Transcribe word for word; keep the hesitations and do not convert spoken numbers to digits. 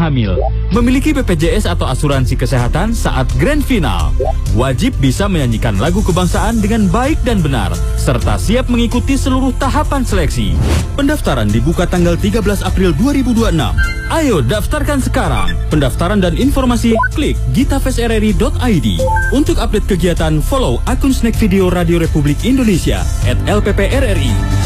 hamil, memiliki B P J S atau asuransi kesehatan saat grand final, wajib bisa menyanyikan lagu kebangsaan dengan baik dan benar, serta siap mengikuti seluruh tahapan seleksi. Pendaftaran dibuka tanggal tiga belas April dua ribu dua puluh enam. Ayo daftarkan sekarang. Pendaftaran dan informasi klik gitafest r r i dot i d. Untuk update kegiatan, follow akun Snack Video Radio Republik Indonesia at L P P R R I.